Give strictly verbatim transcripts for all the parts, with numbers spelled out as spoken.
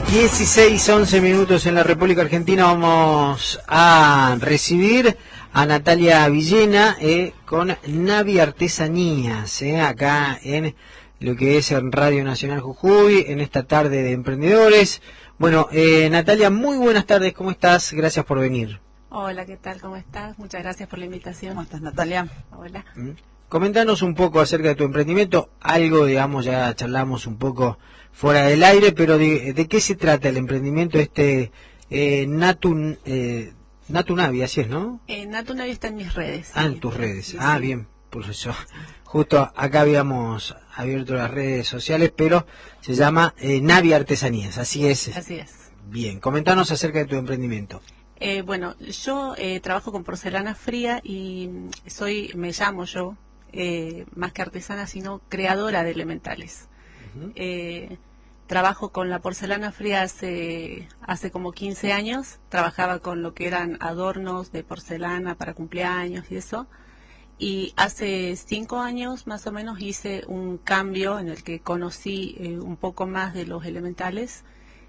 dieciséis, once minutos en la República Argentina. Vamos a recibir a Natalia Villena eh, con Navi Artesanías, eh, acá en lo que es en Radio Nacional Jujuy, en esta tarde de emprendedores. Bueno, eh, Natalia, muy buenas tardes, ¿cómo estás? Gracias por venir. Hola, ¿qué tal? ¿Cómo estás? Muchas gracias por la invitación. ¿Cómo estás, Natalia? Hola. ¿Mm? Coméntanos un poco acerca de tu emprendimiento, algo, digamos, ya charlamos un poco fuera del aire, pero de, ¿de qué se trata el emprendimiento este eh, Natu, eh, Natu Navi, así es, ¿no? Eh, Natu Navi está en mis redes. Ah, sí. en tus redes. Sí, Ah, sí. bien, por eso. Justo acá habíamos abierto las redes sociales, pero se llama eh, Navi Artesanías, así es. Así es. Bien, coméntanos acerca de tu emprendimiento. Eh, bueno, yo eh, trabajo con porcelana fría y soy, me llamo yo, eh, más que artesana, sino creadora de elementales. Uh-huh. Eh, trabajo con la porcelana fría hace, hace como quince años. Trabajaba con lo que eran adornos de porcelana para cumpleaños y eso. Y hace cinco años más o menos hice un cambio en el que conocí eh, un poco más de los elementales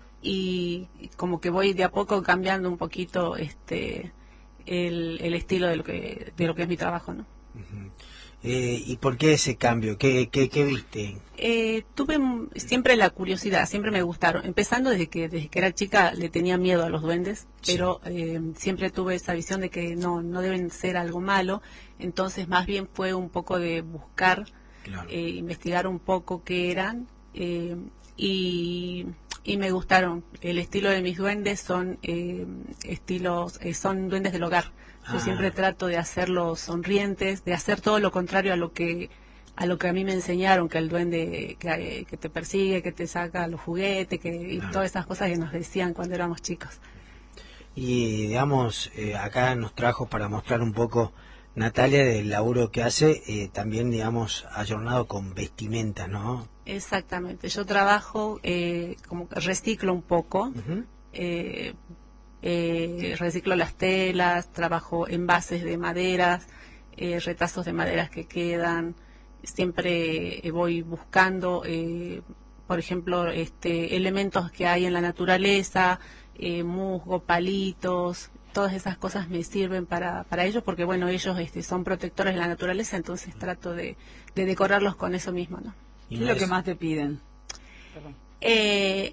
y como que voy de a poco cambiando un poquito este el, el estilo de lo que de lo que es mi trabajo, ¿no? Uh-huh. Eh, ¿Y por qué ese cambio? ¿Qué, qué, qué viste? Eh, tuve siempre la curiosidad, siempre me gustaron. Empezando desde que desde que era chica le tenía miedo a los duendes, Sí. pero eh, siempre tuve esa visión de que no no deben ser algo malo. Entonces más bien fue un poco de buscar, Claro. eh, investigar un poco qué eran eh, y, y me gustaron. El estilo de mis duendes son eh, estilos, eh, son duendes del hogar. Yo Ah. siempre trato de hacerlos sonrientes, de hacer todo lo contrario a lo que a lo que a mí me enseñaron, que el duende que, que te persigue, que te saca los juguetes, que y Claro. todas esas cosas que nos decían cuando éramos chicos. Y digamos, eh, acá nos trajo para mostrar un poco Natalia del laburo que hace, eh, también digamos, ayornado con vestimenta, ¿no? Exactamente. Yo trabajo, eh, como que reciclo un poco, Uh-huh. eh, eh, reciclo las telas, trabajo envases de maderas, eh, retazos de maderas que quedan. Siempre eh, voy buscando, eh, por ejemplo, este, elementos que hay en la naturaleza, eh, musgo, palitos, todas esas cosas me sirven para, para ellos, porque bueno, ellos este, son protectores de la naturaleza, entonces trato de, de decorarlos con eso mismo, ¿no? ¿Qué Y es no lo que es- más te piden? Perdón. Eh,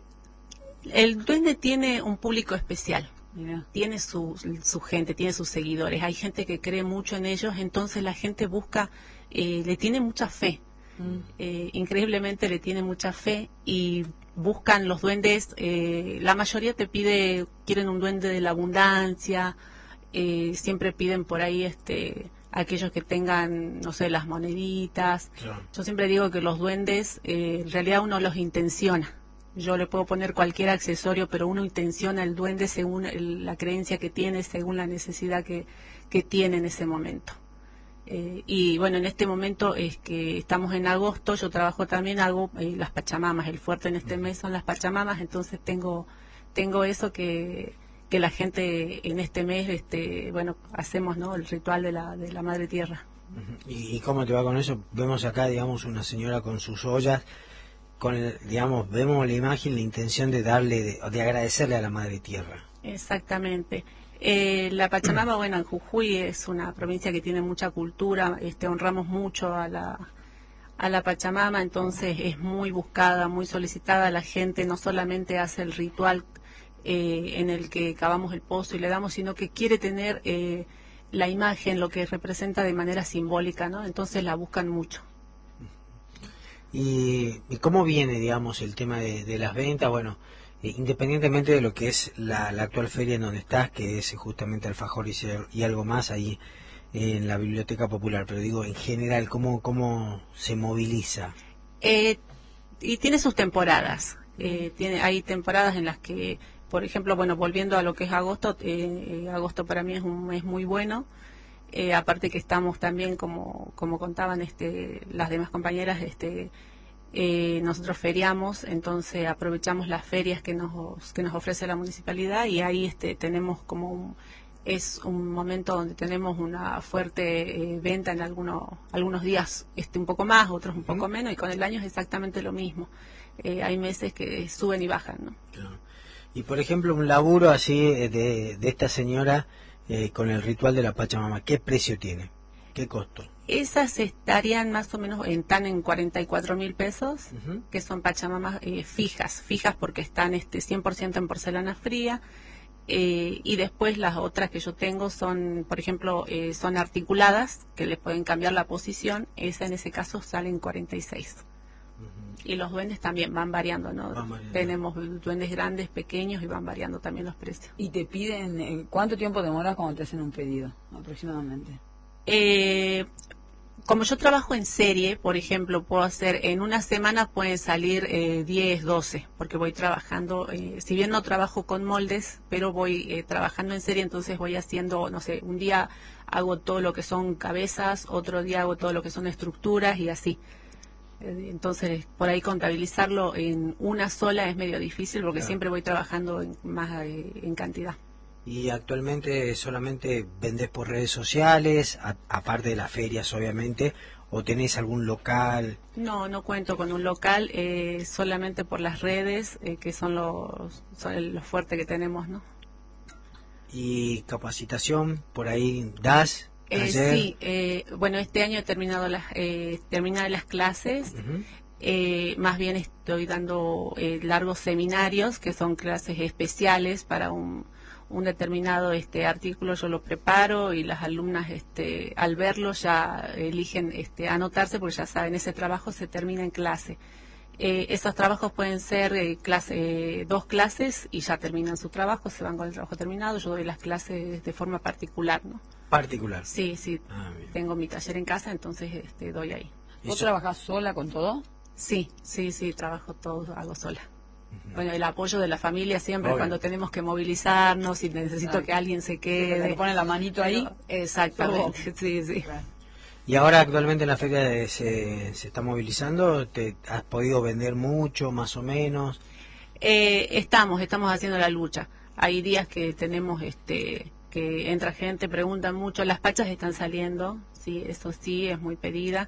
el duende tiene un público especial. Mira. Tiene su, su gente, tiene sus seguidores. Hay gente que cree mucho en ellos, entonces la gente busca, eh, le tiene mucha fe. Mm. Eh, increíblemente le tiene mucha fe y buscan los duendes. Eh, la mayoría te pide, quieren un duende de la abundancia. Eh, siempre piden por ahí este aquellos que tengan, no sé, las moneditas. Claro. Yo siempre digo que los duendes, eh, en realidad uno los intenciona. Yo le puedo poner cualquier accesorio, pero uno intenciona el duende según el- la creencia que tiene, según la necesidad que, que tiene en ese momento. Eh, y bueno, en este momento es que estamos en agosto, yo trabajo también, hago eh, las pachamamas, el fuerte en este mes son las pachamamas, entonces tengo tengo eso que, que la gente en este mes, este bueno, hacemos, ¿no?, el ritual de la, de la Madre Tierra. Uh-huh. ¿Y, ¿Y cómo te va con eso? Vemos acá, digamos, una señora con sus ollas, con el, digamos, vemos la imagen, la intención de darle, de, de agradecerle a la Madre Tierra. Exactamente. Eh, la Pachamama, bueno, en Jujuy es una provincia que tiene mucha cultura, este, honramos mucho a la, a la Pachamama, entonces es muy buscada, muy solicitada. La gente no solamente hace el ritual eh, en el que cavamos el pozo y le damos, sino que quiere tener eh, la imagen, lo que representa de manera simbólica, ¿no? Entonces la buscan mucho. ¿Y, y cómo viene, digamos, el tema de, de las ventas? Bueno, eh, independientemente de lo que es la, la actual feria en donde estás, que es justamente Alfajor y, se- y algo más ahí eh, en la Biblioteca Popular, pero digo, en general, ¿cómo, cómo se moviliza? Eh, y tiene sus temporadas. Eh, tiene, hay temporadas en las que, por ejemplo, bueno, volviendo a lo que es agosto, eh, eh, agosto para mí es un mes muy bueno. Eh, aparte que estamos también, como como contaban este las demás compañeras, este eh, nosotros feriamos, entonces aprovechamos las ferias que nos que nos ofrece la municipalidad y ahí este tenemos como un, es un momento donde tenemos una fuerte eh, venta en algunos algunos días este un poco más, otros un poco menos, y con el año es exactamente lo mismo. Eh, hay meses que suben y bajan, ¿no? Claro. Y por ejemplo, un laburo así eh, de, de esta señora eh, con el ritual de la Pachamama, ¿qué precio tiene? ¿Qué costo? Esas estarían más o menos, en, están en cuarenta y cuatro mil pesos, Uh-huh. que son pachamamas eh, fijas, fijas porque están este cien por ciento en porcelana fría. Eh, y después las otras que yo tengo son, por ejemplo, eh, son articuladas, que le pueden cambiar la posición. Esa en ese caso salen cuarenta y seis. Uh-huh. Y los duendes también van variando, ¿no? Van variando. Tenemos duendes grandes, pequeños, y van variando también los precios. Y te piden, eh, ¿cuánto tiempo demoras cuando te hacen un pedido aproximadamente? Eh, como yo trabajo en serie, por ejemplo, puedo hacer, en una semana pueden salir eh, diez, doce, porque voy trabajando, eh, si bien no trabajo con moldes, pero voy eh, trabajando en serie, entonces voy haciendo, no sé, un día hago todo lo que son cabezas, otro día hago todo lo que son estructuras y así. Eh, Entonces, por ahí contabilizarlo en una sola es medio difícil porque Claro. siempre voy trabajando en, más eh, en cantidad. Y actualmente solamente vendés por redes sociales, a- aparte de las ferias obviamente, o tenés algún local. No, no cuento con un local, eh, solamente por las redes, eh, que son los, son el- lo fuerte que tenemos, ¿no? Y capacitación, por ahí das, Eh, taller. sí, eh, bueno, este año he terminado las, eh, terminé las clases, Ujú. eh, más bien estoy dando eh, largos seminarios, que son clases especiales para un, un determinado este artículo, yo lo preparo y las alumnas este, al verlo ya eligen este, anotarse porque ya saben, ese trabajo se termina en clase. Eh, esos trabajos pueden ser eh, clase, eh, dos clases y ya terminan su trabajo, se van con el trabajo terminado. Yo doy las clases de forma particular, ¿no? Particular. Sí, sí, Ah, bien. tengo mi taller en casa, entonces este, doy ahí. ¿Vos Eso- trabajás sola con todo? Sí, sí, sí, trabajo todo, hago sola. Bueno, el apoyo de la familia siempre Obvio. cuando tenemos que movilizarnos y necesito Ah. que alguien se Que quede. te pone la manito ahí. Pero- exactamente, sí, sí. Y ahora actualmente en la feria de- se, se está movilizando, ¿te has podido vender mucho, más o menos? Eh, estamos, estamos haciendo la lucha. Hay días que tenemos este que entra gente, preguntan mucho, las pachas están saliendo, sí, eso sí, es muy pedida.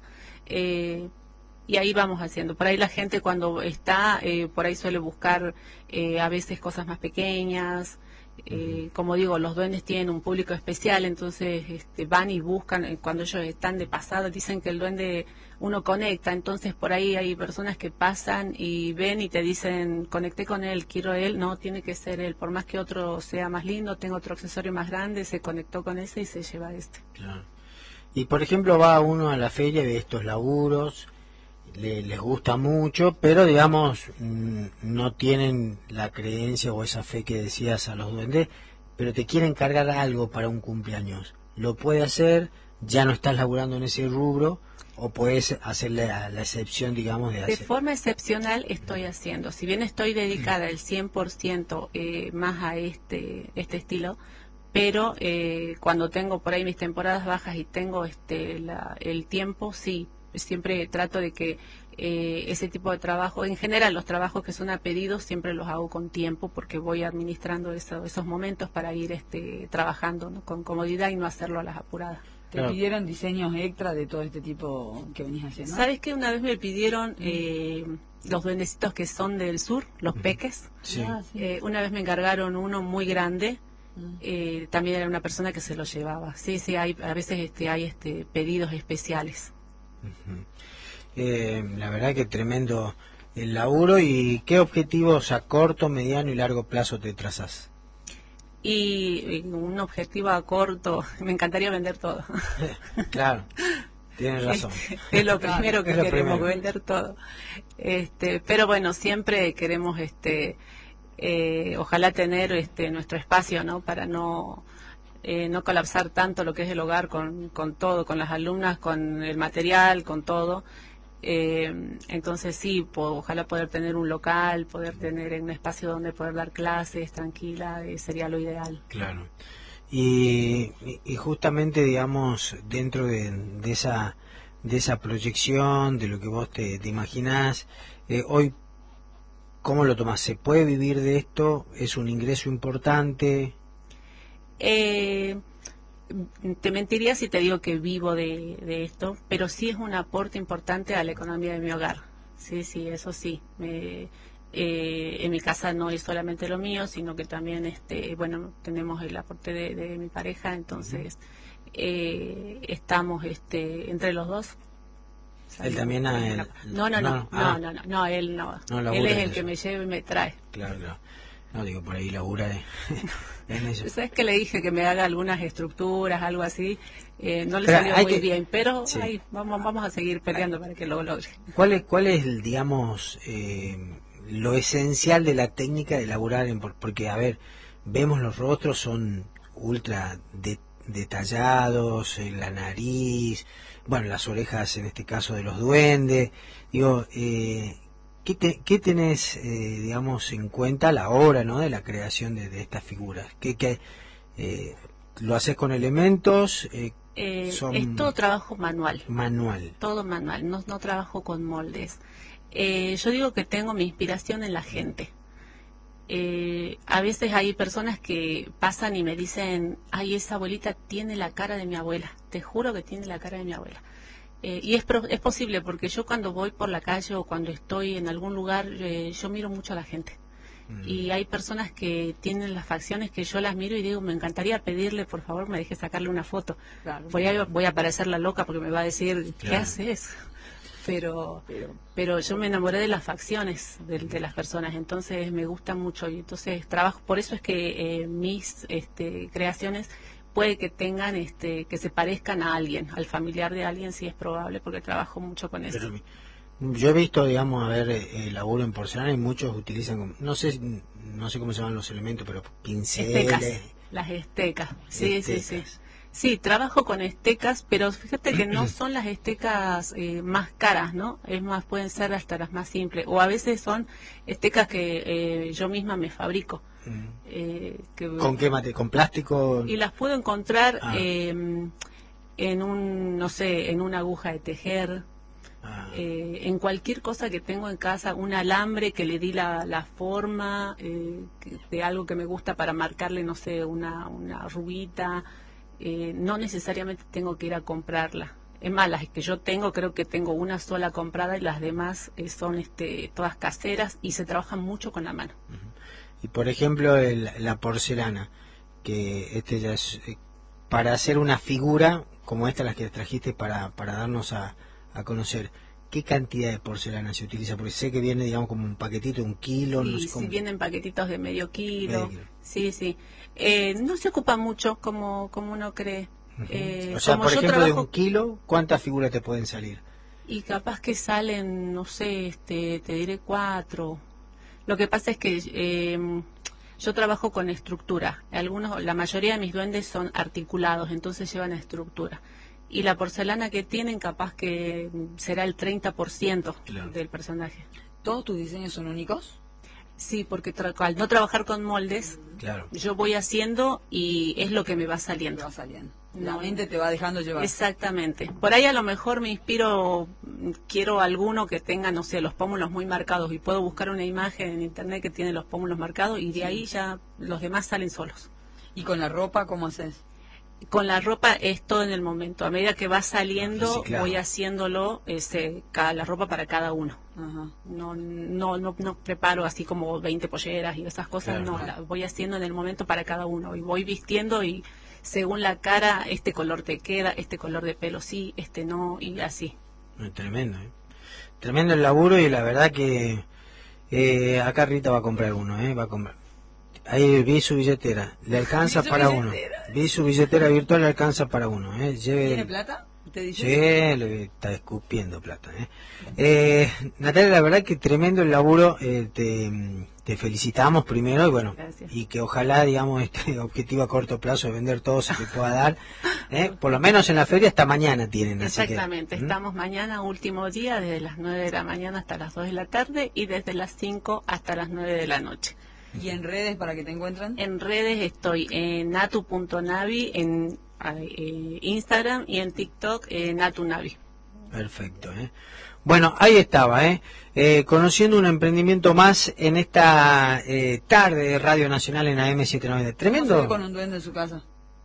Eh, y ahí vamos haciendo. Por ahí la gente cuando está, eh, por ahí suele buscar eh, a veces cosas más pequeñas. Eh, como digo, los duendes tienen un público especial, entonces este, van y buscan, eh, cuando ellos están de pasada, dicen que el duende uno conecta, entonces por ahí hay personas que pasan y ven y te dicen, conecté con él, quiero él, no, tiene que ser él, por más que otro sea más lindo, tengo otro accesorio más grande, se conectó con ese y se lleva este. Claro. Y por ejemplo va uno a la feria, ve estos laburos, le- les gusta mucho, pero digamos mm, no tienen la creencia o esa fe que decías a los duendes, pero te quieren cargar algo para un cumpleaños. Lo puede hacer, ya no estás laburando en ese rubro, o puedes hacer la, la excepción, digamos, de De hacer. forma excepcional estoy haciendo, si bien estoy dedicada el cien por ciento eh, más a este, este estilo, pero eh, cuando tengo por ahí mis temporadas bajas y tengo este la, el tiempo, sí, siempre trato de que eh, ese tipo de trabajo, en general los trabajos que son a pedido, siempre los hago con tiempo porque voy administrando eso- esos momentos para ir este, trabajando, ¿no? Con comodidad y no hacerlo a las apuradas. ¿Te Claro. pidieron diseños extra de todo este tipo que venís haciendo? ¿Sabes qué? Una vez me pidieron eh, los duendecitos que son del sur, los peques. Sí. Ah, sí. Eh, una vez me encargaron uno muy grande, Mm. eh, también era una persona que se lo llevaba. Sí, sí, hay, a veces este, hay este, pedidos especiales. Ujú. Eh, la verdad que tremendo el laburo. ¿Y qué objetivos a corto, mediano y largo plazo te trazas? Y, y un objetivo a corto, me encantaría vender todo. Claro, tienes razón. Es lo primero que Es lo queremos, primero. vender todo. Este, pero bueno, siempre queremos, este, eh, ojalá tener este nuestro espacio, ¿no? Para no eh, no colapsar tanto lo que es el hogar con, con todo, con las alumnas, con el material, con todo. Eh, entonces sí, po- ojalá poder tener un local, poder tener un espacio donde poder dar clases tranquila, eh, sería lo ideal. Claro. Y, y- y justamente, digamos, dentro de, de esa de esa proyección, de lo que vos te, te imaginás, eh, hoy, ¿cómo lo tomás? ¿Se puede vivir de esto? ¿Es un ingreso importante? Eh, te mentiría si te digo que vivo de, de esto, pero sí es un aporte importante a la economía de mi hogar. Sí, sí, eso sí. Me, Eh, en mi casa no es solamente lo mío, sino que también, este, bueno, tenemos el aporte de, de mi pareja, entonces eh, estamos este, entre los dos. Él también a él. No, no, no, no, ah. no, no, no, él no. No él es el eso. que me lleva y me trae. Claro, claro. No, digo, por ahí labura de, en eso. ¿Sabes que le dije que me haga algunas estructuras, algo así? Eh, no le pero salió muy que, bien, pero sí. ahí, vamos, vamos a seguir peleando para que lo logre. ¿Cuál es, cuál es digamos, eh, lo esencial de la técnica de elaborar? En, porque, a ver, vemos los rostros, son ultra de, detallados, eh, la nariz, bueno, las orejas en este caso de los duendes. Digo, eh, ¿qué, te, qué tenés, eh, digamos, en cuenta a la hora, ¿no?, de la creación de, de estas figuras? ¿Qué, qué, eh, ¿Lo haces con elementos? Eh, eh, son es todo trabajo manual. Manual. Todo manual, no, no trabajo con moldes. Eh, yo digo que tengo mi inspiración en la gente. Eh, a veces hay personas que pasan y me dicen, ay, esa abuelita tiene la cara de mi abuela, te juro que tiene la cara de mi abuela. Eh, y es, pro, es posible, porque yo cuando voy por la calle o cuando estoy en algún lugar, eh, yo miro mucho a la gente. Mm. Y hay personas que tienen las facciones que yo las miro y digo, me encantaría pedirle, por favor, me deje sacarle una foto. Claro. Voy a, voy a parecer la loca porque me va a decir, ¿qué claro. haces? Pero, pero pero yo me enamoré de las facciones de, de las personas, entonces me gusta mucho y entonces trabajo, por eso es que eh, mis este, creaciones puede que tengan, este, que se parezcan a alguien, al familiar de alguien, si es probable, porque trabajo mucho con eso. Pero, yo he visto, digamos, a ver, eh, laburo en porcelana y muchos utilizan, no sé no sé cómo se llaman los elementos, pero pinceles. Estecas, las estecas, sí, estecas. sí, sí. Sí, trabajo con estecas, pero fíjate que no son las estecas eh, más caras, ¿no? Es más, pueden ser hasta las más simples. O a veces son estecas que eh, yo misma me fabrico. Mm. Eh, que, ¿Con qué mate? ¿Con plástico? Y las puedo encontrar ah. eh, en un, no sé, en una aguja de tejer. Ah. Eh, en cualquier cosa que tengo en casa, un alambre que le di la, la forma eh, de algo que me gusta para marcarle, no sé, una, una rubita. Eh, no necesariamente tengo que ir a comprarla. Es más, las que yo tengo, creo que tengo una sola comprada y las demás eh, son este, todas caseras y se trabajan mucho con la mano. Uh-huh. Y por ejemplo, el, la porcelana, que este ya es eh, para hacer una figura como esta, las que trajiste para, para darnos a, a conocer. ¿Qué cantidad de porcelana se utiliza? Porque sé que viene, digamos, como un paquetito, un kilo. Sí, no sé cómo. Sí, vienen paquetitos de medio kilo. Medio kilo. Sí, sí. Eh, no se ocupa mucho como, como uno cree. Uh-huh. eh, o sea, como por yo ejemplo, trabajo... de un kilo, ¿cuántas figuras te pueden salir? Y capaz que salen, no sé, este, te diré cuatro. Lo que pasa es que eh, yo trabajo con estructura. Algunos, la mayoría de mis duendes son articulados, entonces llevan estructura. Y la porcelana que tienen capaz que será el treinta por ciento claro. del personaje. ¿Todos tus diseños son únicos? Sí, porque tra al no trabajar con moldes, claro. yo voy haciendo y es lo que me va saliendo. Te va saliendo. La no. mente te va dejando llevar. Exactamente. Por ahí a lo mejor me inspiro, quiero alguno que tenga, no sé, los pómulos muy marcados y puedo buscar una imagen en internet que tiene los pómulos marcados y de sí. ahí ya los demás salen solos. ¿Y con la ropa cómo haces? Con la ropa es todo en el momento. A medida que va saliendo, sí, claro. voy haciéndolo, este, cada, la ropa para cada uno. Ajá. No, no, no, no preparo así como veinte polleras y esas cosas, claro, no, claro. la voy haciendo en el momento para cada uno. Y voy vistiendo y según la cara, este color te queda, este color de pelo sí, este no, y así. Tremendo, ¿eh? Tremendo el laburo y la verdad que eh, acá Rita va a comprar uno, ¿eh? Va a comprar. Ahí vi su billetera, le alcanza para uno. Vi su billetera virtual, le alcanza para uno. ¿eh? Lleve... ¿Tiene plata? ¿Te dice? Sí, le está escupiendo plata. ¿eh? Eh, Natalia, la verdad que tremendo el laburo. Eh, te, te felicitamos primero y bueno, gracias. Y que ojalá, digamos, este objetivo a corto plazo de vender todo se te pueda dar. ¿eh? Por lo menos en la feria hasta mañana tienen. Exactamente, así que, estamos ¿Mm? mañana, último día, desde las nueve de la mañana hasta las dos de la tarde y desde las cinco hasta las nueve de la noche. ¿Y en redes para que te encuentren? En redes estoy en natu punto navi, en eh, Instagram y en TikTok eh, natunavi. Perfecto. ¿eh? Bueno, ahí estaba, ¿eh? Eh, conociendo un emprendimiento más en esta eh, tarde de Radio Nacional en A M setecientos noventa. Tremendo. ¿Cómo se ve con un duende en su casa?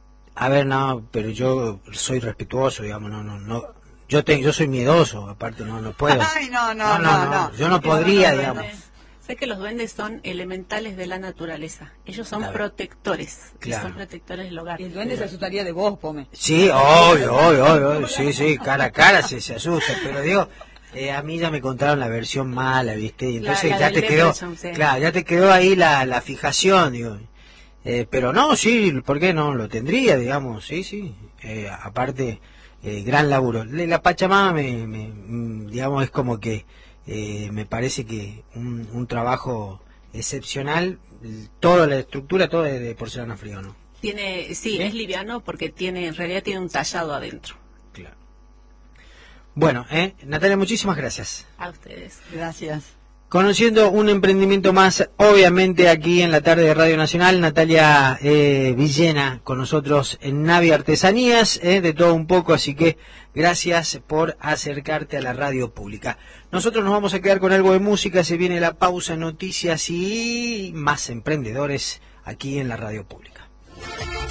A ver, no, pero yo soy respetuoso, digamos, no, no, no. Yo te, yo soy miedoso, aparte no, no puedo. Ay, no, no, no, no, no, no, no. Yo no podría, no, no, digamos. No. Sé que los duendes son elementales de la naturaleza. Ellos son Claro. protectores. Y Claro. son protectores del hogar. Y el duende se asustaría de vos, Pome. Sí, obvio, obvio, obvio, obvio, sí, sí, cara a cara se, se asusta, pero digo, eh, a mí ya me contaron la versión mala, ¿viste? Y entonces La- la ya del te quedó, Leprechaun, sí. claro, ya te quedó ahí la, la fijación, digo. Eh, pero no, sí, ¿por qué no? Lo tendría, digamos, sí, sí. Eh, aparte, eh, gran laburo. Le- La Pachamama, me, me, mm, digamos, es como que eh, me parece que un, un trabajo excepcional, toda la estructura, todo es de porcelana frío, ¿no? Tiene, sí, es liviano porque tiene, en realidad tiene un tallado adentro. Claro. Bueno, eh, Natalia, muchísimas gracias. A ustedes. Gracias. Conociendo un emprendimiento más, obviamente aquí en la tarde de Radio Nacional, Natalia eh, Villena con nosotros en Navi Artesanías, eh, de todo un poco, así que gracias por acercarte a la radio pública. Nosotros nos vamos a quedar con algo de música, se viene la pausa, noticias y más emprendedores aquí en la radio pública.